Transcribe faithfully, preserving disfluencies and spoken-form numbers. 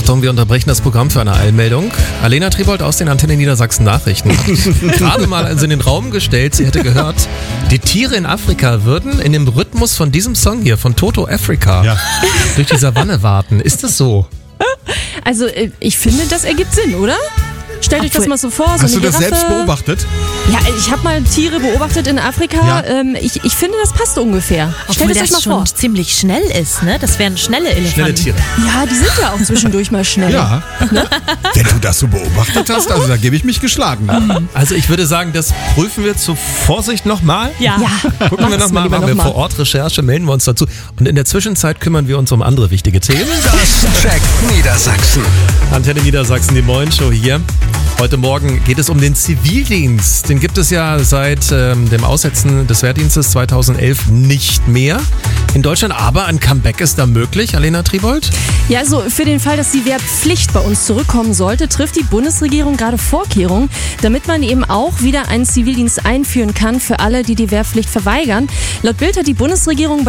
Achtung, wir unterbrechen das Programm für eine Eilmeldung. Alena Tribold aus den Antenne Niedersachsen Nachrichten hat gerade mal also in den Raum gestellt, sie hätte gehört, die Tiere in Afrika würden in dem Rhythmus von diesem Song hier, von Toto Africa, ja, durch die Savanne warten. Ist das so? Also ich finde, das ergibt Sinn, oder? Stellt euch das mal so vor. So Hast eine du das Giraffe. selbst beobachtet? Ja, ich habe mal Tiere beobachtet in Afrika. Ja. Ähm, ich, ich finde, das passt ungefähr. Obwohl Stellt euch das das mal schon vor. ziemlich schnell ist, ne? Das wären schnelle Elefanten. Schnelle Tiere. Ja, die sind ja auch zwischendurch mal schnell. Ja. Wenn du das so beobachtet hast, also da gebe ich mich geschlagen. Also ich würde sagen, das prüfen wir zur Vorsicht nochmal. Ja. Ja, Gucken wir nochmal, machen wir vor Ort Recherche, melden wir uns dazu. Und in der Zwischenzeit kümmern wir uns um andere wichtige Themen. Das checkt Niedersachsen. Antenne Niedersachsen, die Morgenshow hier. Heute Morgen geht es um den Zivildienst. Den gibt es ja seit ähm, dem Aussetzen des Wehrdienstes zweitausendelf nicht mehr in Deutschland. Aber ein Comeback ist da möglich, Alena Tribold? Ja, also für den Fall, dass die Wehrpflicht bei uns zurückkommen sollte, trifft die Bundesregierung gerade Vorkehrungen, damit man eben auch wieder einen Zivildienst einführen kann für alle, die die Wehrpflicht verweigern. Laut Bild hat die Bundesregierung